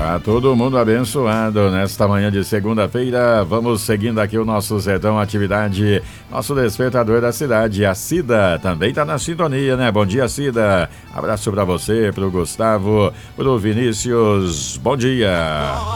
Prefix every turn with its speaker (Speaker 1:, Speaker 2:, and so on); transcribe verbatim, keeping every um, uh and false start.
Speaker 1: Tá todo mundo abençoado nesta manhã de segunda-feira. Vamos seguindo aqui o nosso Zedão Atividade, nosso despertador da cidade. A Cida também tá na sintonia, né? Bom dia, Cida. Abraço pra você, pro Gustavo, pro Vinícius. Bom dia.